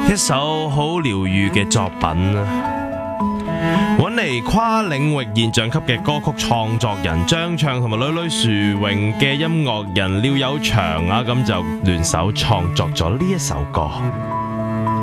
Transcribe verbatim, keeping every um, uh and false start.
一首好療愈嘅作品啊！搵嚟跨領域現象級嘅歌曲創作人張唱同埋女女殊榮嘅音樂人廖有祥啊，咁就聯手創作咗呢一首歌。